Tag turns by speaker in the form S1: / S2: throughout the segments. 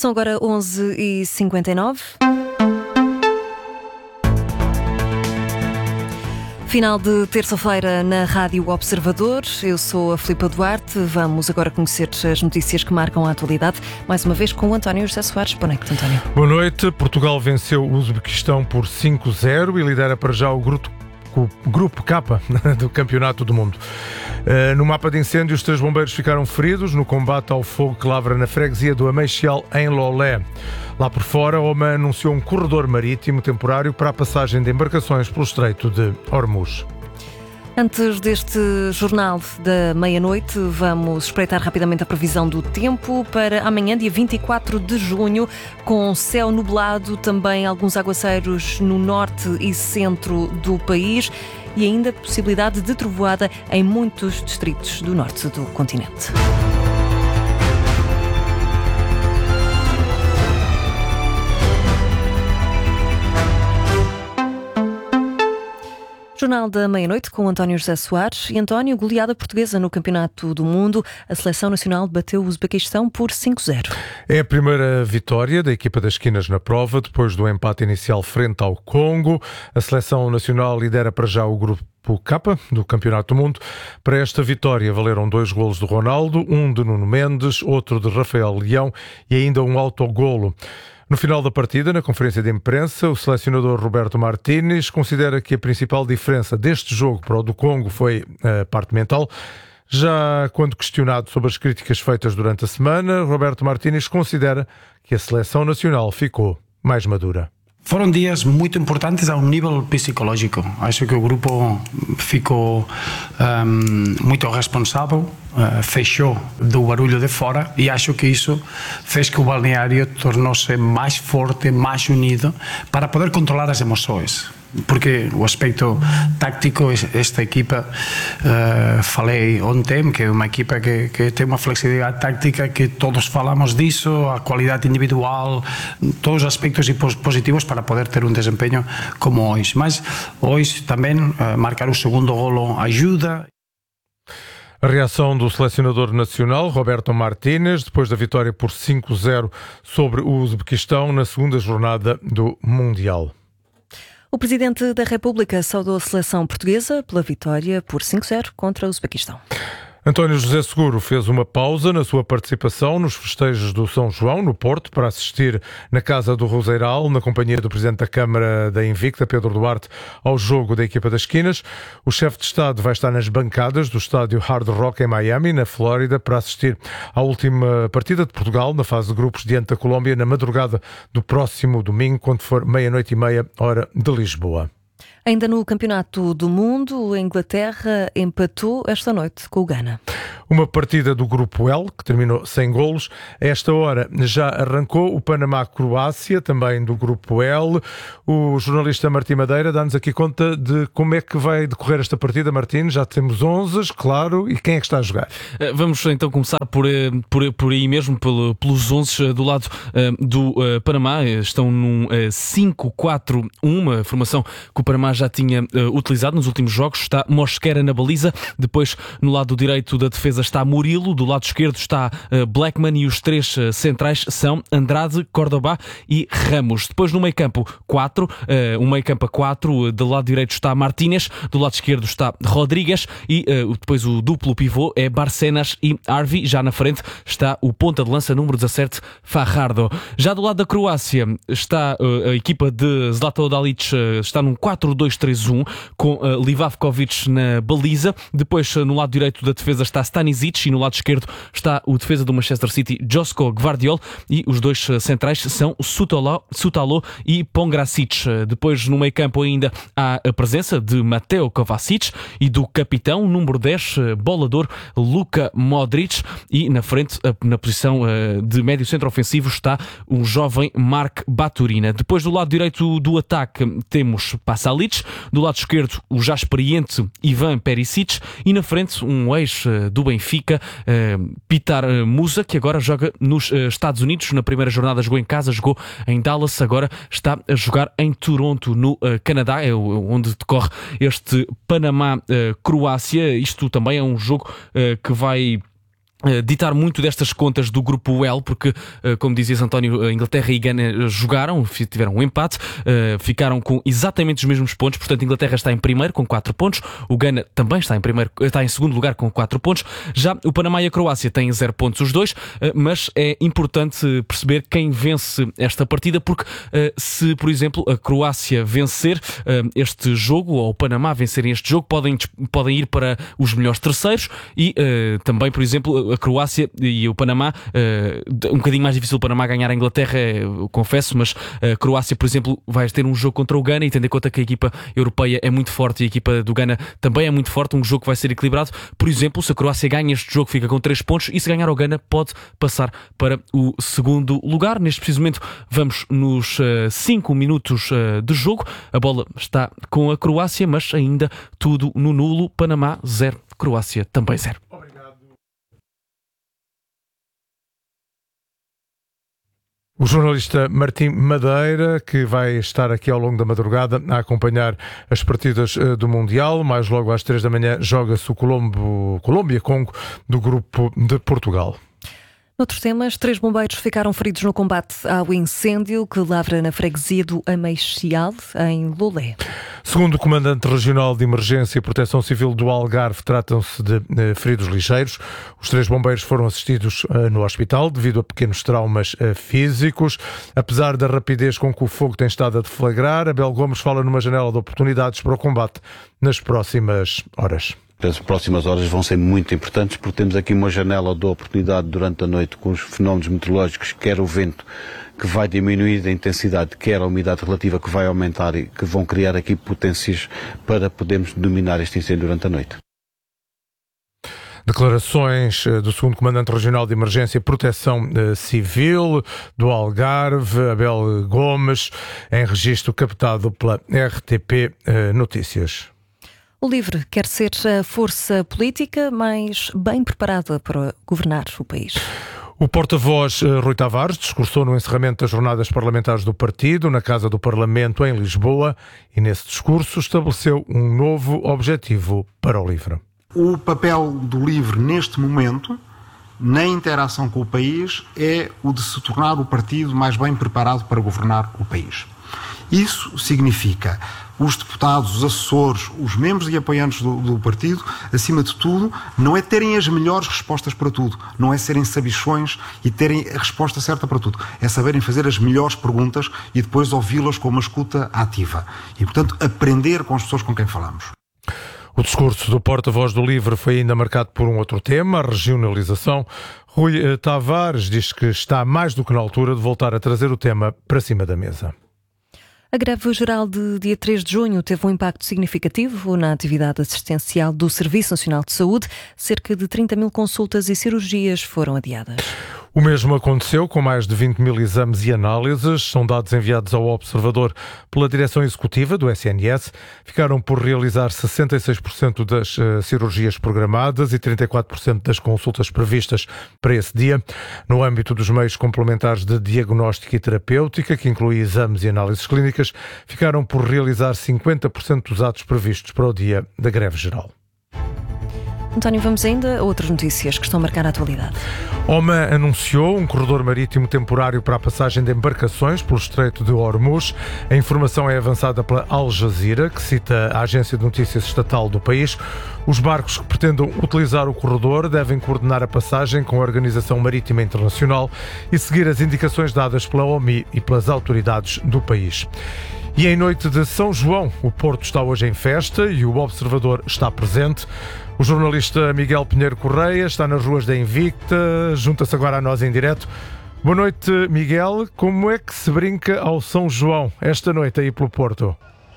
S1: São agora 11h59. Final de terça-feira na Rádio Observador. Eu sou a Filipa Duarte. Vamos agora conhecer as notícias que marcam a atualidade. Mais uma vez com o António José Soares. Boa noite, António.
S2: Boa noite. Portugal venceu o Uzbequistão por 5-0 e lidera para já o Grupo K do Campeonato do Mundo. No mapa de incêndios, 3 bombeiros ficaram feridos no combate ao fogo que lavra na freguesia do Ameixial, em Lolé. Lá por fora, a Oman anunciou um corredor marítimo temporário para a passagem de embarcações pelo Estreito de Hormuz.
S1: Antes deste jornal da meia-noite, vamos espreitar rapidamente a previsão do tempo para amanhã, dia 24 de junho, com céu nublado, também alguns aguaceiros no norte e centro do país e ainda possibilidade de trovoada em muitos distritos do norte do continente. Jornal da meia-noite com António José Soares. E António, goleada portuguesa no Campeonato do Mundo. A Seleção Nacional bateu o Uzbequistão por 5-0.
S2: É a primeira vitória da equipa das esquinas na prova, depois do empate inicial frente ao Congo. A Seleção Nacional lidera para já o Grupo K do Campeonato do Mundo. Para esta vitória valeram 2 golos de Ronaldo, um de Nuno Mendes, outro de Rafael Leão e ainda um autogolo. No final da partida, na conferência de imprensa, o selecionador Roberto Martínez considera que a principal diferença deste jogo para o do Congo foi a parte mental. Já quando questionado sobre as críticas feitas durante a semana, Roberto Martínez considera que a seleção nacional ficou mais madura.
S3: Foram dias muito importantes ao nível psicológico. Acho que o grupo ficou muito responsável, fechou do barulho de fora e acho que isso fez que o balneário tornou-se mais forte, mais unido para poder controlar as emoções. Porque o aspecto táctico, esta equipa, falei ontem, que é uma equipa que tem uma flexibilidade táctica, que todos falamos disso, a qualidade individual, todos os aspectos positivos para poder ter um desempenho como hoje. Mas hoje também marcar o segundo golo ajuda.
S2: A reação do selecionador nacional, Roberto Martínez, depois da vitória por 5-0 sobre o Uzbequistão na segunda jornada do Mundial.
S1: O Presidente da República saudou a seleção portuguesa pela vitória por 5-0 contra o Uzbequistão.
S2: António José Seguro fez uma pausa na sua participação nos festejos do São João, no Porto, para assistir na Casa do Roseiral, na companhia do Presidente da Câmara da Invicta, Pedro Duarte, ao jogo da equipa das esquinas. O chefe de Estado vai estar nas bancadas do estádio Hard Rock em Miami, na Flórida, para assistir à última partida de Portugal na fase de grupos diante da Colômbia, na madrugada do próximo domingo, quando for 00:30, hora de Lisboa.
S1: Ainda no Campeonato do Mundo, a Inglaterra empatou esta noite com o Ghana.
S2: Uma partida do Grupo L, que terminou sem golos. A esta hora já arrancou o Panamá-Croácia, também do Grupo L. O jornalista Martim Madeira dá-nos aqui conta de como é que vai decorrer esta partida. Martim, já temos 11, claro, e quem é que está a jogar?
S4: Vamos então começar por aí mesmo, pelos 11 do lado do Panamá. Estão num 5-4-1, uma formação que o Panamá já tinha utilizado nos últimos jogos. Está Mosquera na baliza, depois no lado direito da defesa está Murilo, do lado esquerdo está Blackman e os 3 centrais são Andrade, Córdoba e Ramos. Depois no meio campo 4, um meio campo a 4, do lado direito está Martínez, do lado esquerdo está Rodrigues e depois o duplo pivô é Barcenas e Harvey. Já na frente está o ponta de lança número 17, Fajardo. Já do lado da Croácia está a equipa de Zlatko Dalic, está num 4-2-3-1 com Livavkovic na baliza. Depois no lado direito da defesa está Stanisic e no lado esquerdo está o defesa do Manchester City, Josko Gvardiol, e os 2 centrais são Sutalo e Pongracic. Depois no meio campo ainda há a presença de Mateo Kovacic e do capitão número 10, bolador Luka Modric, e na frente, na posição de médio centro ofensivo, está um jovem Mark Baturina. Depois do lado direito do ataque temos Pasalic, do lado esquerdo o já experiente Ivan Perisic e na frente um ex do Benfica, Petar Musa, que agora joga nos Estados Unidos. Na primeira jornada jogou em casa, jogou em Dallas, agora está a jogar em Toronto, no Canadá, é onde decorre este Panamá-Croácia. Isto também é um jogo que vai ditar muito destas contas do grupo L, porque, como dizias, António, a Inglaterra e Gana jogaram, tiveram um empate, ficaram com exatamente os mesmos pontos. Portanto, a Inglaterra está em primeiro com 4 pontos, o Gana também está em segundo lugar com 4 pontos. Já o Panamá e a Croácia têm 0 pontos os dois, mas é importante perceber quem vence esta partida, porque se, por exemplo, a Croácia vencer este jogo, ou o Panamá vencerem este jogo, podem ir para os melhores terceiros e também, por exemplo, a Croácia e o Panamá, um bocadinho mais difícil o Panamá ganhar a Inglaterra, eu confesso, mas a Croácia, por exemplo, vai ter um jogo contra o Gana, e tendo em conta que a equipa europeia é muito forte e a equipa do Gana também é muito forte, um jogo que vai ser equilibrado. Por exemplo, se a Croácia ganha este jogo, fica com 3 pontos, e se ganhar o Gana, pode passar para o segundo lugar. Neste preciso momento, vamos nos 5 minutos de jogo. A bola está com a Croácia, mas ainda tudo no nulo. Panamá 0, Croácia também 0.
S2: O jornalista Martim Madeira, que vai estar aqui ao longo da madrugada a acompanhar as partidas do Mundial. Mais logo às 3 da manhã joga-se o Colômbia-Congo do grupo de Portugal.
S1: Noutros temas, 3 bombeiros ficaram feridos no combate ao incêndio que lavra na freguesia do Ameixial, em Lolé.
S2: Segundo o Comandante Regional de Emergência e Proteção Civil do Algarve, tratam-se de feridos ligeiros. Os 3 bombeiros foram assistidos no hospital devido a pequenos traumas físicos. Apesar da rapidez com que o fogo tem estado a deflagrar, Abel Gomes fala numa janela de oportunidades para o combate nas próximas horas.
S5: As próximas horas vão ser muito importantes, porque temos aqui uma janela de oportunidade durante a noite com os fenómenos meteorológicos, quer o vento que vai diminuir de intensidade, quer a umidade relativa que vai aumentar e que vão criar aqui potências para podermos dominar este incêndio durante a noite.
S2: Declarações do segundo Comandante Regional de Emergência e Proteção Civil do Algarve, Abel Gomes, em registro captado pela RTP Notícias.
S1: O LIVRE quer ser a força política mais bem preparada para governar o país.
S2: O porta-voz Rui Tavares discursou no encerramento das jornadas parlamentares do partido, na Casa do Parlamento, em Lisboa, e nesse discurso estabeleceu um novo objetivo para o LIVRE.
S6: O papel do LIVRE neste momento, na interação com o país, é o de se tornar o partido mais bem preparado para governar o país. Isso significa os deputados, os assessores, os membros e apoiantes do partido, acima de tudo, não é terem as melhores respostas para tudo, não é serem sabichões e terem a resposta certa para tudo, é saberem fazer as melhores perguntas e depois ouvi-las com uma escuta ativa e, portanto, aprender com as pessoas com quem falamos.
S2: O discurso do porta-voz do LIVRE foi ainda marcado por um outro tema, a regionalização. Rui Tavares diz que está mais do que na altura de voltar a trazer o tema para cima da mesa.
S1: A greve geral de dia 3 de junho teve um impacto significativo na atividade assistencial do Serviço Nacional de Saúde. Cerca de 30 mil consultas e cirurgias foram adiadas.
S2: O mesmo aconteceu com mais de 20 mil exames e análises. São dados enviados ao Observador pela Direção Executiva do SNS. Ficaram por realizar 66% das cirurgias programadas e 34% das consultas previstas para esse dia. No âmbito dos meios complementares de diagnóstica e terapêutica, que inclui exames e análises clínicas, ficaram por realizar 50% dos atos previstos para o dia da greve geral.
S1: António, vamos ainda a outras notícias que estão a marcar a atualidade.
S2: Oman anunciou um corredor marítimo temporário para a passagem de embarcações pelo Estreito de Hormuz. A informação é avançada pela Al Jazeera, que cita a agência de notícias estatal do país. Os barcos que pretendam utilizar o corredor devem coordenar a passagem com a Organização Marítima Internacional e seguir as indicações dadas pela OMI e pelas autoridades do país. E em noite de São João, o Porto está hoje em festa e o Observador está presente. O jornalista Miguel Pinheiro Correia está nas ruas da Invicta, junta-se agora a nós em direto. Boa noite, Miguel. Como é que se brinca ao São João esta noite aí pelo Porto?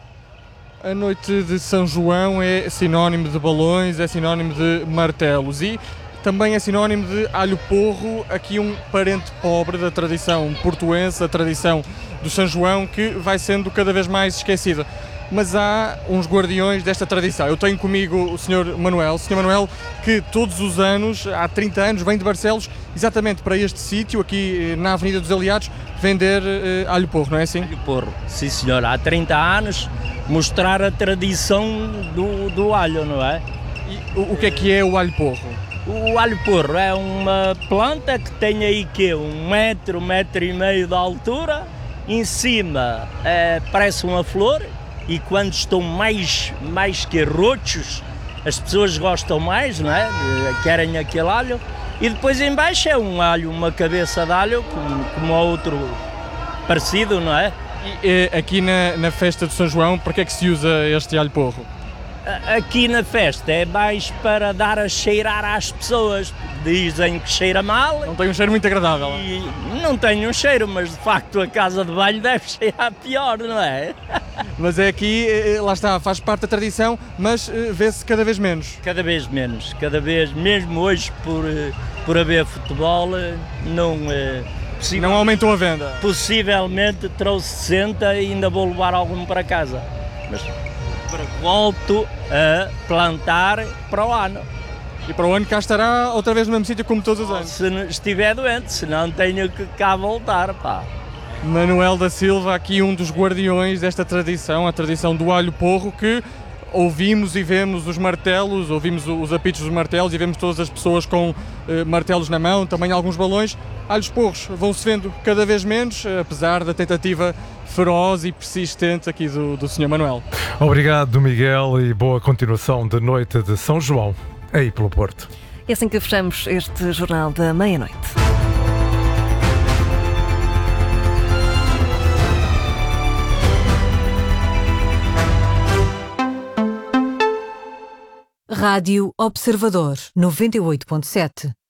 S7: A noite de São João é sinónimo de balões, é sinónimo de martelos e também é sinónimo de alho porro, aqui um parente pobre da tradição portuense, a tradição do São João, que vai sendo cada vez mais esquecida. Mas há uns guardiões desta tradição. Eu tenho comigo o Sr. Manuel, que todos os anos, há 30 anos, vem de Barcelos exatamente para este sítio, aqui na Avenida dos Aliados, vender alho porro, não é assim?
S8: Alho porro, sim senhor, há 30 anos, mostrar a tradição do alho, não é?
S7: E o que é o alho porro?
S8: O alho porro é uma planta que tem aí que 1 metro, 1,5 metro de altura. Em cima parece uma flor e quando estão mais que roxos, as pessoas gostam mais, não é? Querem aquele alho. E depois em baixo é um alho, uma cabeça de alho, como outro parecido, não é?
S7: E aqui na festa de São João, para que é que se usa este alho porro?
S8: Aqui na festa é mais para dar a cheirar às pessoas. Dizem que cheira mal.
S7: Não tem um cheiro muito agradável.
S8: E não tem um cheiro, mas de facto a casa de banho deve cheirar pior, não é?
S7: Mas é aqui, lá está, faz parte da tradição, mas vê-se cada vez menos.
S8: Cada vez menos, mesmo hoje por haver futebol,
S7: Não aumentou a venda.
S8: Possivelmente trouxe 60 e ainda vou levar algum para casa. Mas volto a plantar para o ano.
S7: E para o ano cá estará outra vez no mesmo sítio como todos os anos.
S8: Se estiver doente, senão tenho que cá voltar, pá.
S7: Manuel da Silva, aqui um dos guardiões desta tradição, a tradição do alho porro, que ouvimos e vemos os martelos, ouvimos os apitos dos martelos e vemos todas as pessoas com martelos na mão, também alguns balões. Alhos porros vão-se vendo cada vez menos, apesar da tentativa feroz e persistente aqui do Sr. Manuel.
S2: Obrigado, Miguel, e boa continuação de noite de São João, aí pelo Porto.
S1: É assim que fechamos este Jornal da Meia-Noite.
S9: Rádio Observador 98.7